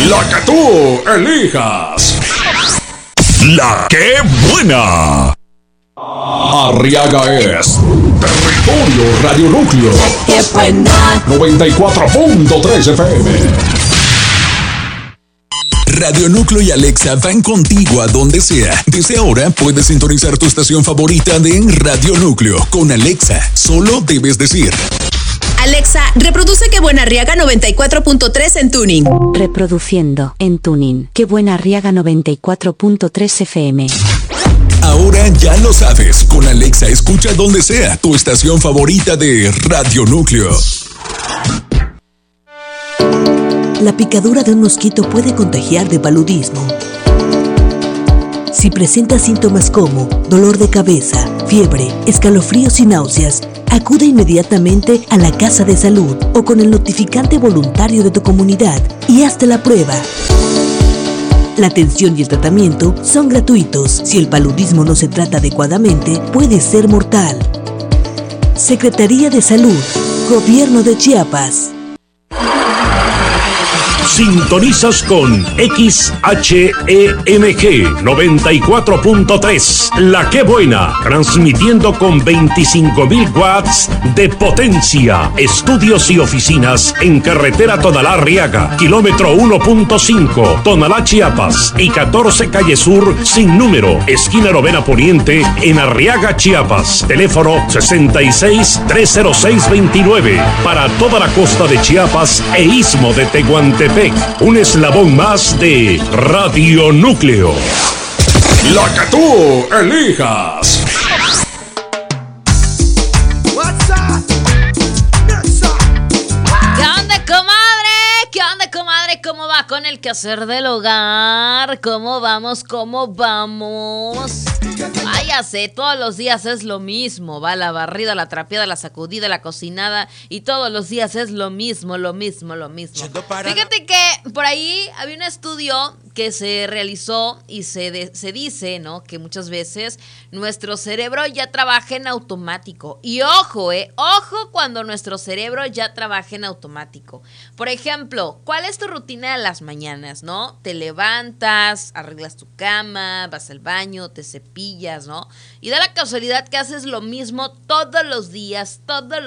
La que tú elijas. La que buena. Arriaga es Territorio Radio Núcleo. ¡Qué buena! 94.3 FM. Radio Núcleo y Alexa van contigo a donde sea. Desde ahora puedes sintonizar tu estación favorita de Radio Núcleo. Con Alexa, solo debes decir: Alexa, reproduce Qué Buena Arriaga 94.3 en Tuning. Reproduciendo en Tuning. Qué Buena Arriaga 94.3 FM. Ahora ya lo sabes. Con Alexa escucha donde sea tu estación favorita de Radio Núcleo. La picadura de un mosquito puede contagiar de paludismo. Si presenta síntomas como dolor de cabeza, fiebre, escalofríos y náuseas, acude inmediatamente a la casa de salud o con el notificante voluntario de tu comunidad y hazte la prueba. La atención y el tratamiento son gratuitos. Si el paludismo no se trata adecuadamente, puede ser mortal. Secretaría de Salud, Gobierno de Chiapas. Sintonizas con XHEMG 94.3, La Que Buena, transmitiendo con 25.000 watts de potencia. Estudios y oficinas en Carretera Tonalá-Arriaga, kilómetro 1.5, Tonalá, Chiapas, y 14 Calle Sur, sin número, esquina Novena Poniente, en Arriaga, Chiapas. Teléfono 66-306-29, para toda la costa de Chiapas e Istmo de Tehuantepec. Un eslabón más de Radio Núcleo. La que tú elijas. ¿Qué onda, comadre? ¿Qué onda, comadre? ¿Cómo va con el quehacer del hogar? ¿Cómo vamos? ¿Cómo vamos? Váyase, todos los días es lo mismo, va la barrida, la trapeada, la sacudida, la cocinada, y todos los días es lo mismo. Fíjate que por ahí había un estudio que se realizó y se dice, ¿no?, que muchas veces nuestro cerebro ya trabaja en automático. Y ojo cuando nuestro cerebro ya trabaja en automático. Por ejemplo, ¿cuál es tu rutina de las mañanas, no? Te levantas, arreglas tu cama, vas al baño, te cepillas, ¿no? Y da la casualidad que haces lo mismo todos los días,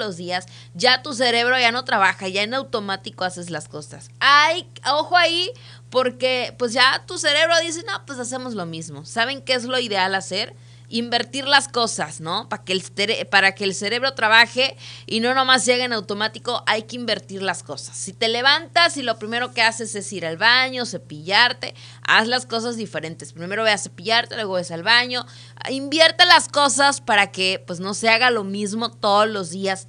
ya tu cerebro ya no trabaja, ya en automático haces las cosas. Ojo ahí, porque pues ya tu cerebro dice, no, pues hacemos lo mismo. ¿Saben qué es lo ideal hacer? Invertir las cosas, ¿no? Para que el cerebro trabaje y no nomás llegue en automático, hay que invertir las cosas. Si te levantas y lo primero que haces es ir al baño, cepillarte, haz las cosas diferentes. Primero ve a cepillarte, luego ves al baño. Invierte las cosas para que pues no se haga lo mismo todos los días.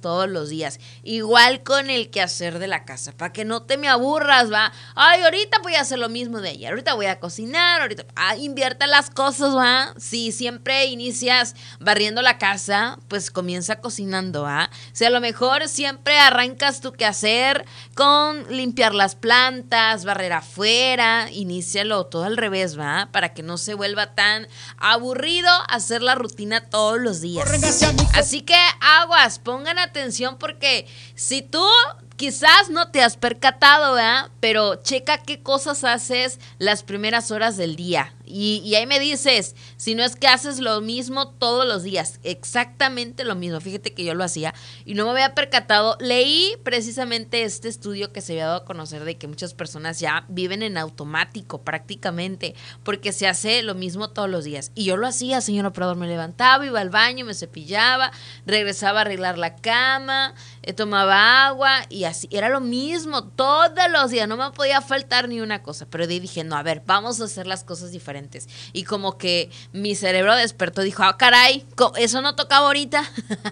Igual con el quehacer de la casa, para que no te me aburras, ¿va? Ay, ahorita voy a hacer lo mismo de ayer, ahorita voy a cocinar, invierte las cosas, ¿va? Sí, siempre inicias barriendo la casa, pues comienza cocinando, ¿ah? Si a lo mejor siempre arrancas tu quehacer con limpiar las plantas, barrer afuera, inícialo todo al revés, ¿va? Para que no se vuelva tan aburrido hacer la rutina todos los días. Así que aguas, pongan atención, porque si tú quizás no te has percatado, ¿verdad? Pero checa qué cosas haces las primeras horas del día. Y ahí me dices, si no es que haces lo mismo todos los días, exactamente lo mismo. Fíjate que yo lo hacía y no me había percatado. Leí precisamente este estudio que se había dado a conocer de que muchas personas ya viven en automático prácticamente, porque se hace lo mismo todos los días. Y yo lo hacía, señor operador, me levantaba, iba al baño, me cepillaba, regresaba a arreglar la cama, tomaba agua y así. Era lo mismo todos los días, no me podía faltar ni una cosa. Pero dije, no, a ver, vamos a hacer las cosas diferentes. Y como que mi cerebro despertó, dijo, ah, caray, eso no tocaba ahorita.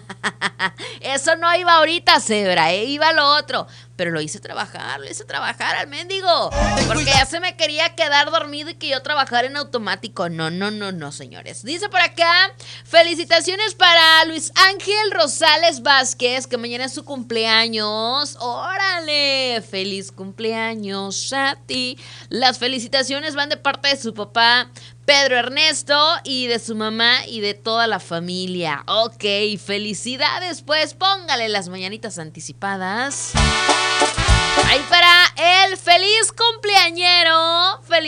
Eso no iba ahorita, cebra, iba lo otro. Pero lo hice trabajar al mendigo. Porque ya se me quería quedar dormido y que yo trabajara en automático. No, señores. Dice por acá, felicitaciones para Luis Ángel Rosales Vázquez, que mañana es su cumpleaños. ¡Órale! ¡Feliz cumpleaños a ti! Las felicitaciones van de parte de su papá, Pedro Ernesto, y de su mamá y de toda la familia. Ok, felicidades, pues póngale las mañanitas anticipadas. Ahí para el feliz cumpleañero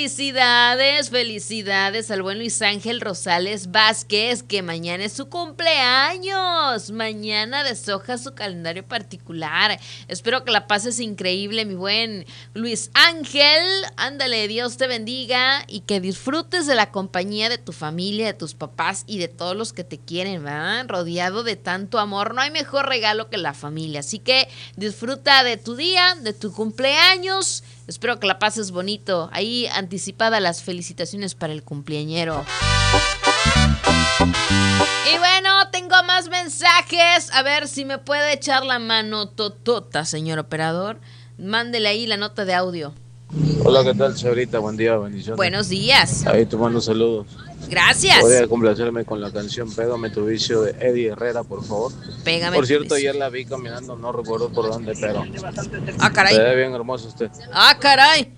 felicidades al buen Luis Ángel Rosales Vázquez, que mañana es su cumpleaños. Mañana deshoja su calendario particular. Espero que la pases increíble, mi buen Luis Ángel. Ándale, Dios te bendiga y que disfrutes de la compañía de tu familia, de tus papás y de todos los que te quieren, ¿verdad? Rodeado de tanto amor. No hay mejor regalo que la familia. Así que disfruta de tu día, de tu cumpleaños. Espero que la pases bonito. Ahí anticipada las felicitaciones para el cumpleañero. Y bueno, tengo más mensajes. A ver si me puede echar la mano totota, señor operador. Mándele ahí la nota de audio. Hola, ¿qué tal, señorita? Buen día, bendiciones. Buenos días. Ahí te mando saludos. Gracias. Voy a complacerme con la canción Pégame tu vicio de Eddie Herrera, por favor. Pégame. Por cierto, ayer la vi caminando, no recuerdo por dónde, pero... Ah, caray. Se ve bien hermoso usted. Ah, caray.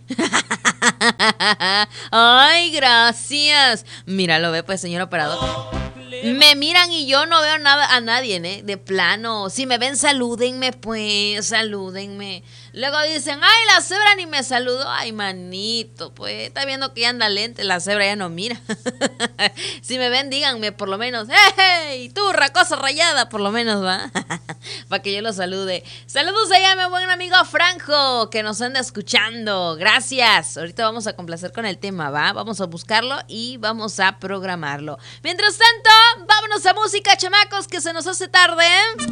Ay, gracias. Mira, lo ve pues, señor operador. Me miran y yo no veo nada a nadie, ¿eh? De plano. Si me ven, salúdenme, pues, salúdenme. Luego dicen, ay, la cebra ni me saludó. Ay, manito, pues, está viendo que ya anda lente, la cebra ya no mira. Si me ven, díganme por lo menos, ¡hey! Turra, cosa rayada, por lo menos, ¿va? Para que yo lo salude. Saludos allá a mi buen amigo Franjo, que nos anda escuchando. Gracias. Ahorita vamos a complacer con el tema, ¿va? Vamos a buscarlo y vamos a programarlo. Mientras tanto, vámonos a música, chamacos, que se nos hace tarde,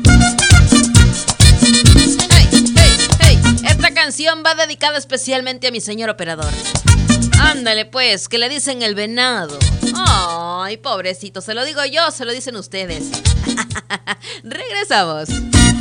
Esta canción va dedicada especialmente a mi señor operador. Ándale pues, que le dicen el venado. Ay, pobrecito, se lo digo yo, se lo dicen ustedes. Regresamos.